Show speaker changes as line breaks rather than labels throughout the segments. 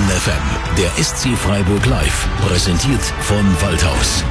Baden FM, der SC Freiburg live, präsentiert von Waldhaus.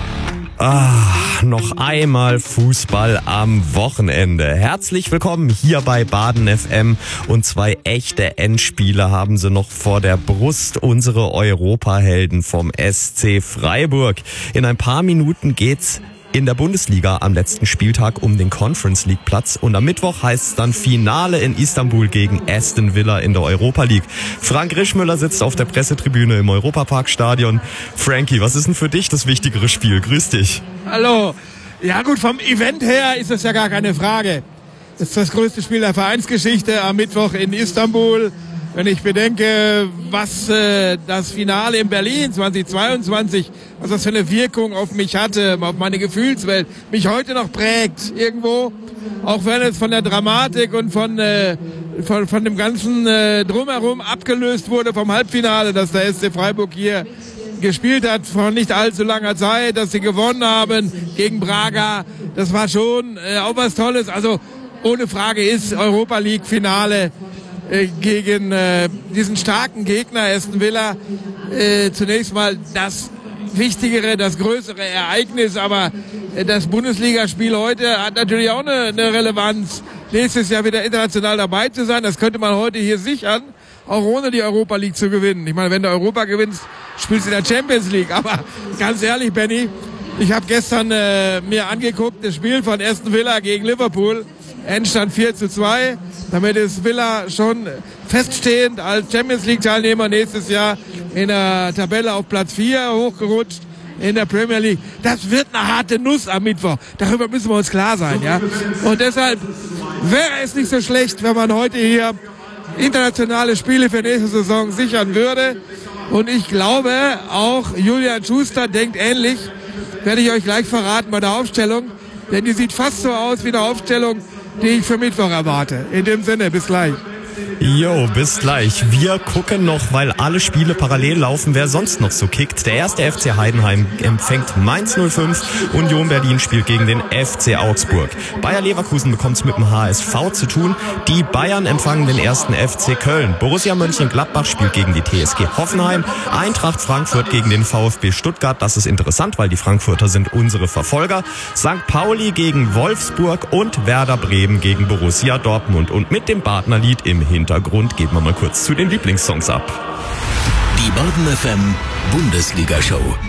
Noch einmal Fußball am Wochenende. Herzlich willkommen hier bei Baden FM und zwei echte Endspiele haben sie noch vor der Brust, unsere Europahelden vom SC Freiburg. In ein paar Minuten geht's in der Bundesliga am letzten Spieltag um den Conference League Platz und am Mittwoch heißt es dann Finale in Istanbul gegen Aston Villa in der Europa League. Frank Rischmüller sitzt auf der Pressetribüne im Europaparkstadion. Frankie, was ist denn für dich das wichtigere Spiel? Grüß dich.
Hallo. Ja gut, vom Event her ist es ja gar keine Frage. Das ist das größte Spiel der Vereinsgeschichte am Mittwoch in Istanbul. Wenn ich bedenke, was das Finale in Berlin 2022, was das für eine Wirkung auf mich hatte, auf meine Gefühlswelt, mich heute noch prägt irgendwo, auch wenn es von der Dramatik und von dem ganzen Drumherum abgelöst wurde vom Halbfinale, dass der SC Freiburg hier gespielt hat vor nicht allzu langer Zeit, dass sie gewonnen haben gegen Braga. Das war schon auch was Tolles. Also ohne Frage ist Europa League Finale gegen diesen starken Gegner Aston Villa zunächst mal das wichtigere, das größere Ereignis, aber das Bundesligaspiel heute hat natürlich auch eine Relevanz, nächstes Jahr wieder international dabei zu sein. Das könnte man heute hier sichern, auch ohne die Europa League zu gewinnen. Ich meine, wenn du Europa gewinnst, spielst du in der Champions League, aber ganz ehrlich, Benny, ich habe gestern mir angeguckt, das Spiel von Aston Villa gegen Liverpool, Endstand 4:2. Damit ist Villa schon feststehend als Champions League Teilnehmer nächstes Jahr in der Tabelle auf Platz 4 hochgerutscht in der Premier League. Das wird eine harte Nuss am Mittwoch. Darüber müssen wir uns klar sein, ja. Und deshalb wäre es nicht so schlecht, wenn man heute hier internationale Spiele für nächste Saison sichern würde. Und ich glaube, auch Julian Schuster denkt ähnlich. Werde ich euch gleich verraten bei der Aufstellung. Denn die sieht fast so aus wie eine Aufstellung, die ich für Mittwoch erwarte. In dem Sinne, bis gleich.
Jo, bis gleich. Wir gucken noch, weil alle Spiele parallel laufen, wer sonst noch so kickt. Der erste FC Heidenheim empfängt Mainz 05, Union Berlin spielt gegen den FC Augsburg. Bayer Leverkusen bekommt's mit dem HSV zu tun. Die Bayern empfangen den ersten FC Köln. Borussia Mönchengladbach spielt gegen die TSG Hoffenheim. Eintracht Frankfurt gegen den VfB Stuttgart. Das ist interessant, weil die Frankfurter sind unsere Verfolger. St. Pauli gegen Wolfsburg und Werder Bremen gegen Borussia Dortmund. Und mit dem Partnerlied im Hintergrund gehen wir mal kurz zu den Lieblingssongs ab.
Die Baden FM Bundesliga Show.